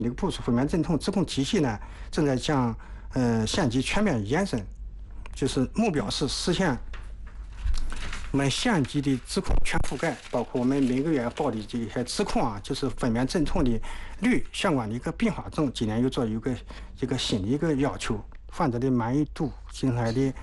这个部署肺面镇痛指控体系呢，正在向县级全面延伸，就是目标是实现我们县级的指控全覆盖，包括我们每个月报的这些指控啊，就是肺面镇痛的率相关的一个并发症，今年又做一个新的一个要求，患者的满意度、心态的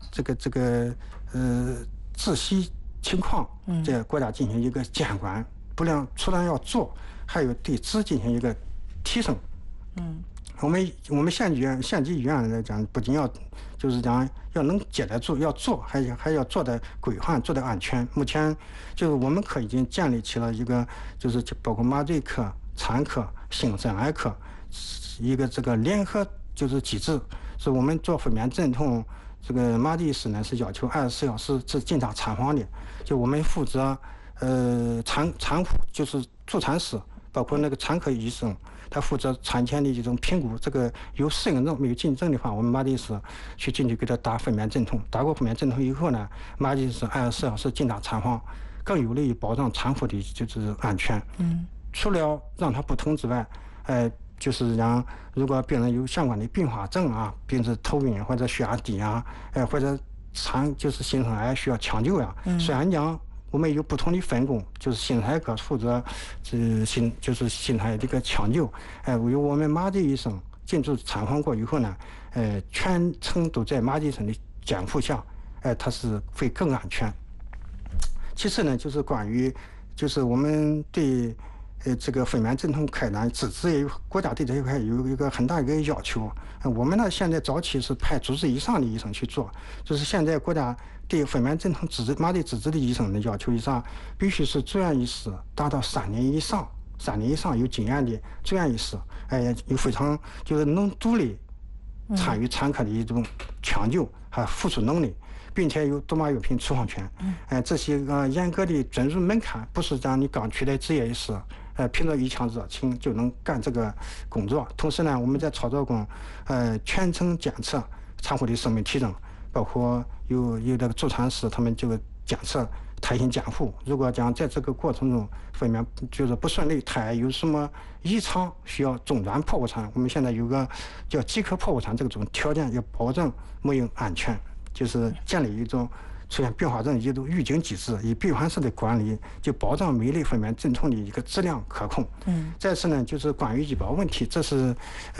窒息情况，这国家进行一个监管，除了要做，还有对质进行一个提升。我们县级医院来讲，不仅要就是讲要能接得住，要做，还要做的规范，做的安全。目前就是我们科已经建立起了一个，就是包括麻醉科、产科、心肾癌科一个这个联合就是机制，是我们做肺面镇痛。这个麻醉师呢是要求24小时是进查产房的，就我们负责产妇就是助产师，包括那个产科医生，他负责产前的这种评估。这个有适应症没有进症的话，我们麻醉师去进去给他打肺面镇痛。打过肺面镇痛以后呢，麻醉师24小时进查产房，更有利于保障产妇的就是安全。除了让他不通之外，就是让如果病人有相关的并发症啊，比如头晕或者血压低啊，或者就是心肾癌需要抢救呀。虽然讲我们有不同的分工，就是心财科负责就是心态这个抢救，由我们麻醉医生进驻产房过以后呢，全程都在麻醉医生的监护下，它是会更安全。其次呢，就是关于就是我们对这个肺面镇痛开展资质也有，国家对这一块有一个很大一个要求。我们呢现在早期是派主治以上的医生去做，就是现在国家对肺面镇痛麻醉资质的医生的要求以上，必须是住院医师达到3年以上有经验的住院医师，有非常就是能独立参与产科的一种抢救还付出能力，并且有毒麻药品处方权。这些严格的准入门槛，不是讲你刚取得执业医师，凭着一腔热情就能干这个工作。同时呢，我们在操作中，全程监测产妇的生命体征，包括有这个助产师他们就监测胎心监护。如果讲在这个过程中肺面就是不顺利，胎有什么异常需要中转剖腹产，我们现在有个叫即刻剖腹产这种条件，要保证母婴安全，就是建立一种出现并发症一种预警机制，以闭环式的管理，就保障每类肺面镇痛的一个质量可控。再次呢，就是关于医保问题，这是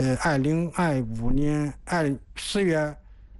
2025年10月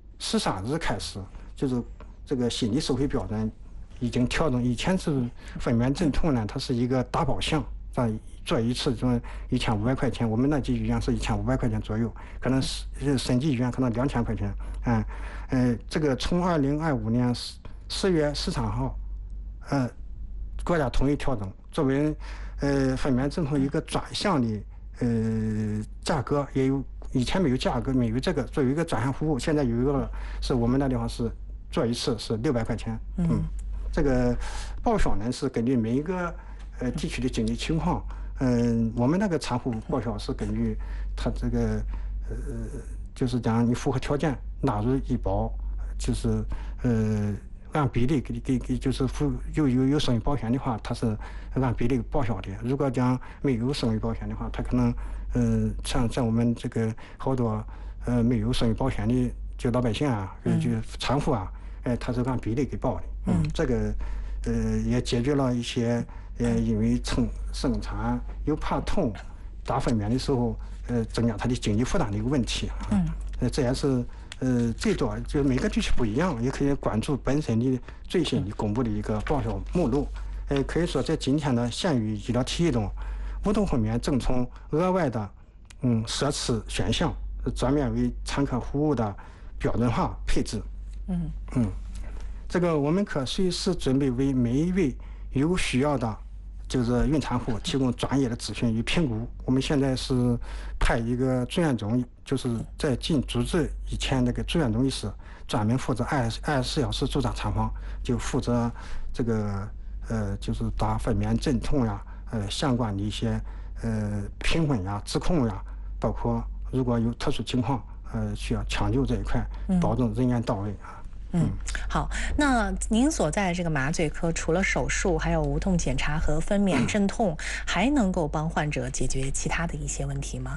13日开始，就是这个新的收费标准已经调整。以前是肺面镇痛呢，它是一个大保项，做一次就1500块钱，我们那级医院是1500块钱左右，可能是省级医院可能2000块钱。这个从2025年10月13号，国家统一调整，作为肺面镇痛一个专项的价格，也有以前没有价格，没有这个作为一个专项服务，现在有一个是我们那地方是做一次是600块钱。这个报销呢是根据每一个地区的经济情况。我们那个产妇报销是根据他这个就是讲你符合条件纳入医保，就是按比例给就是有生育保险的话，它是按比例报销的。如果讲没有生育保险的话，它可能像我们这个好多没有生育保险的就老百姓啊，就产妇啊，它是按比例给报的。这个也解决了一些因为生产又怕痛打分娩的时候增加他的经济负担的一个问题啊。这也是最多就每个地区不一样，也可以关注本身的最新的公布的一个报销目录。可以说在今天的县域医疗体系中，无痛分娩正从额外的设置选项，专门为产科服务的标准化配置。这个我们科随时准备为每一位有需要的就是孕产妇提供专业的咨询与评估。我们现在是派一个住院中，就是在进主治以前那个住院中医师，专门负责24小时驻扎产房，就负责这个就是打肺面镇痛呀，相关的一些评分呀、指控呀，包括如果有特殊情况需要抢救这一块，保证人员到位啊。 好，那您所在的这个麻醉科，除了手术，还有无痛检查和分娩镇痛，还能够帮患者解决其他的一些问题吗？